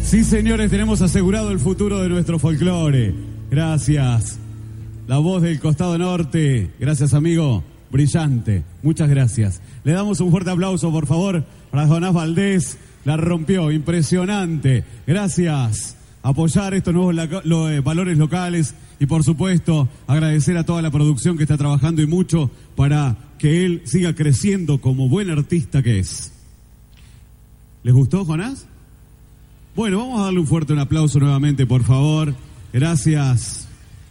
Sí, señores, tenemos asegurado el futuro de nuestro folclore. Gracias. La voz del costado norte. Gracias, amigo. Brillante. Muchas gracias. Le damos un fuerte aplauso, por favor, para Jonás Valdés. La rompió. Impresionante. Gracias. Apoyar estos nuevos valores locales y, por supuesto, agradecer a toda la producción que está trabajando y mucho para que él siga creciendo como buen artista que es. ¿Les gustó, Jonás? Bueno, vamos a darle un fuerte aplauso nuevamente, por favor. Gracias.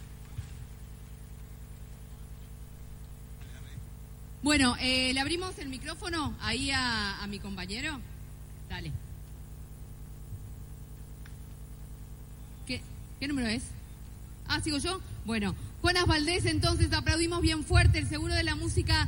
Bueno, le abrimos el micrófono ahí a mi compañero. Dale. ¿Qué número es? Ah, ¿sigo yo? Bueno, Jonás Valdés, entonces aplaudimos bien fuerte. El seguro de la música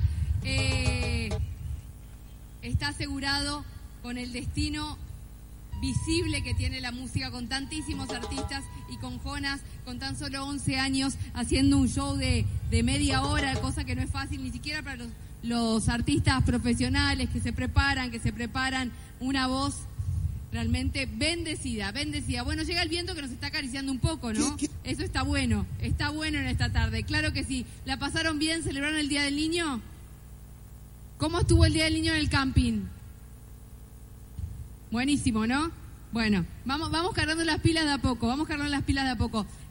está asegurado con el destino visible que tiene la música, con tantísimos artistas y con Jonás, con tan solo 11 años, haciendo un show de media hora, cosa que no es fácil ni siquiera para los artistas profesionales que se preparan una voz realmente bendecida. Bueno, llega el viento que nos está acariciando un poco, ¿no? Eso está bueno en esta tarde, claro que sí. ¿La pasaron bien? ¿Celebraron el Día del Niño? ¿Cómo estuvo el Día del Niño en el camping? Buenísimo, ¿no? Bueno, vamos cargando las pilas de a poco,